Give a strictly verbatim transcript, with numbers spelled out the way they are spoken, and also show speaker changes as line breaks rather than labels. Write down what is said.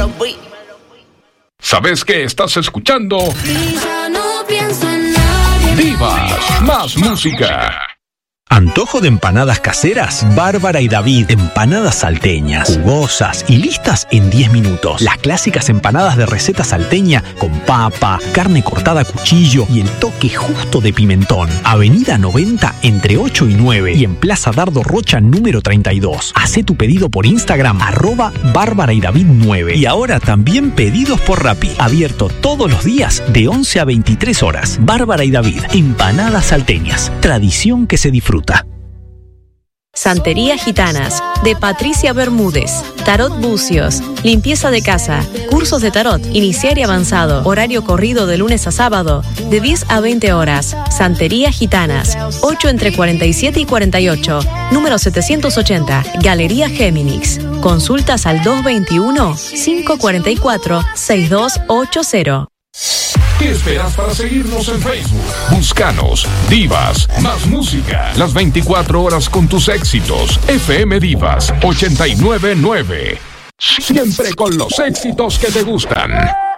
¿Sabes qué estás escuchando?
Y ya no pienso en nadie.
Divas, más música.
¿Antojo de empanadas caseras? Bárbara y David, empanadas salteñas, jugosas y listas en diez minutos. Las clásicas empanadas de receta salteña con papa, carne cortada a cuchillo y el toque justo de pimentón. Avenida noventa entre ocho y nueve y en Plaza Dardo Rocha número treinta y dos. Hacé tu pedido por Instagram, arroba Bárbara y David nueve. Y ahora también pedidos por Rappi. Abierto todos los días de once a veintitrés horas. Bárbara y David, empanadas salteñas. Tradición que se disfruta.
Santería Gitanas, de Patricia Bermúdez. Tarot Bucios, limpieza de casa, cursos de tarot, iniciar y avanzado, horario corrido de lunes a sábado, de diez a veinte horas. Santería Gitanas, ocho entre cuarenta y siete y cuarenta y ocho, número setecientos ochenta, Galería Géminis. Consultas al dos veintiuno, cinco cuarenta y cuatro, sesenta y dos ochenta.
¿Qué esperas para seguirnos en Facebook? Búscanos, Divas, más música, las veinticuatro horas con tus éxitos. F M Divas ochenta y nueve punto nueve. Siempre con los éxitos que te gustan.